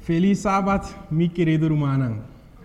Feliz sábado, mi querido Rumanang.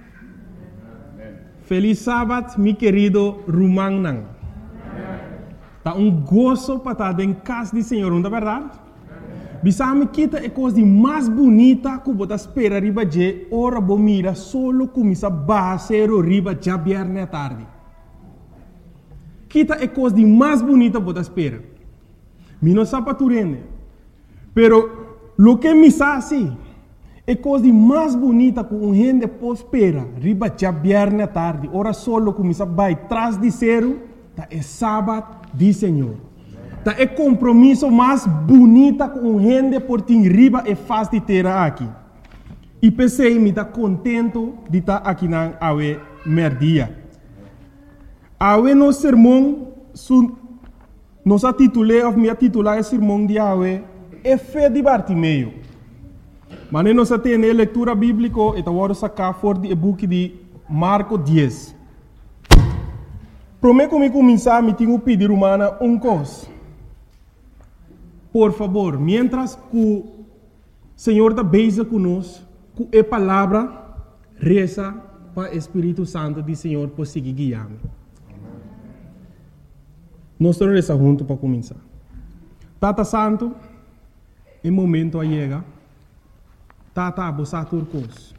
Feliz sábado, mi querido Rumanang. Tá gozo para estar em casa do Senhor, não é verdade? Bisame kita é coisa mais bonita que você espera riba de ora bo mira solo começa basero riba já viernes à tarde. Kita é coisa mais bonita que você espera. Mi não sabe turene. Pero lo que me sabe é coisa mais bonita que um gente pode esperar riba já viernes à tarde. Ora solo começa vai trás de zero, tá é sábado do Senhor. Tá é compromisso mais bonita com um gente por tim riba e faz de ter aqui. E pensei me tá contento de estar aqui na awe merdia. Awe no sermão nos titulei of me titular o sermão de awe é fé de Bartimeu. Mas nós temos a leitura bíblica e vamos sacar fora do book de Marcos 10. Prometo que começar me tenho pedir humana coisa. Por favor, mientras que o Senhor está beija conosco, com a palavra, reza para o Espírito Santo do Senhor por seguir guiando. Nós estamos rezando juntos para começar. Tata Santo, em momento a chega, Tata abosa turcos.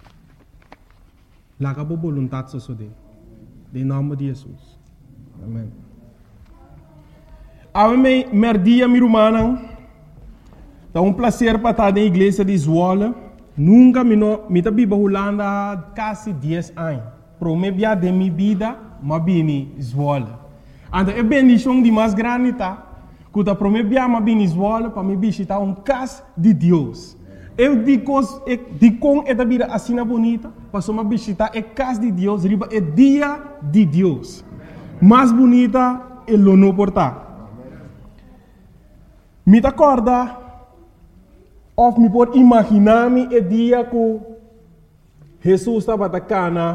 Laga por vontade sosode. Em nome de Jesus. Amém. Ame merdia mi rumana. É prazer para estar na igreja de Zwolle. Nunca me tá biba Holanda quase 10 anos. Promebia de minha vida, mas bini Zwolle. Então é bendição de mais grande tá. Quando promebia mas bini Zwolle para me visitar casa de Deus. Eu digo com esta vida assim bonita, para me visitar a casa de Deus, riba é dia de Deus. Mais bonita é o não portar. Me acorda, ou me pode imaginar-me o dia que Jesus estava na Cana,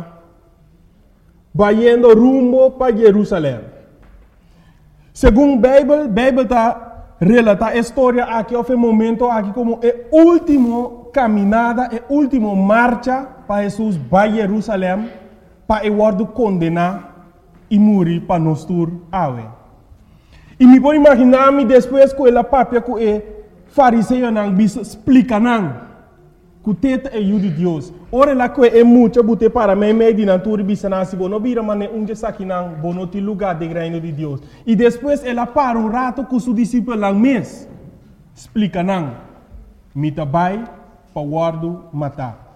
indo rumo para Jerusalém. Segundo a Bíblia está relata a história aqui, houve um momento aqui como a última caminhada, a última marcha para Jesus para Jerusalém, para o condenar e morrer para nós tur awe. E me pode imaginar-me depois que ela papia que o fariseu não bisa explica não que o teta é o de Deus. Ora lá que é muito bote para mim de natura bisa nasi bono bira mane unge saki não bono ti lugar de reino de Deus. E depois ela para rato com seu discípulo lá mês explica não me tabai para guardo matar.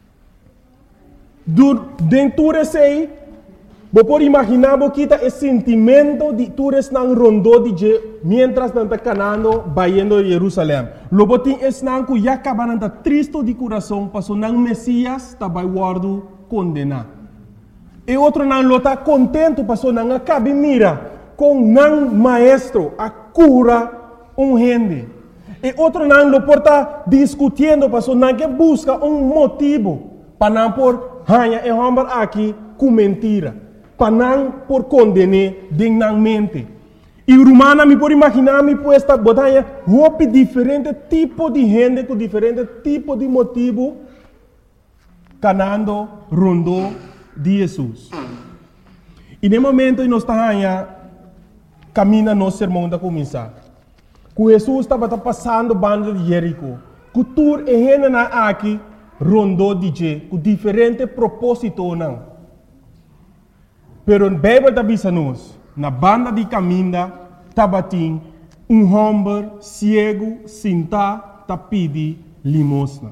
Dentro sei você pode imaginar que o sentimento de todos não rondou de mientras não está canando indo a Jerusalém. Logo tem esse não que já acaba não triste de coração, passou não Messias está vai guardo condenar. E outro não está contente, passou não acaba mira com não maestro a cura gente. E outro não lo porta discutindo, passou não que busca motivo para não por hanha e homem aqui com mentira. Para não por condenar dignamente. E o romano me pode imaginar me puesta botanha roupa diferente tipo de gente com diferente tipo de motivo canando rondou de Jesus. E no momento que nós estamos caminhando nosso sermão da começar. Que Jesus estava passando banda de Jerico. Que tur e gente aqui rondou de com diferente propósito não. Pero a Bíblia está dizendo na banda de caminho, tabatim, homem cego, sentado, tá pedi limosna.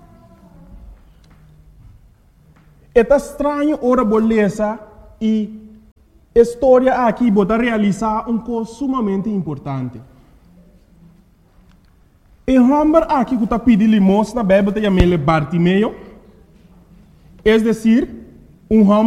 É estranho ora beleza e a história aqui bota realizar coisa sumamente importante. O homem aqui que tá pedi limosna, a Bíblia chama ele Bartimeu, é decir, homem